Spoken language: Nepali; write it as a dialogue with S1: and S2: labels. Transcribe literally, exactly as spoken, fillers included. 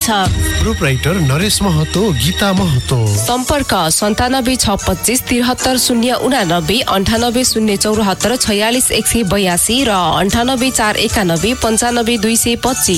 S1: Group writer Naresh Mahato, Gita Mahato.
S2: सम्पर्क सन्तानब्बे छ पच्चिस त्रिहत्तर शून्य उनानब्बे अन्ठानब्बे शून्य चौरात्तर छयालिस एक सय बयासी र अन्ठानब्बे चार एकानब्बे पन्चानब्बे दुई सय पच्चिस।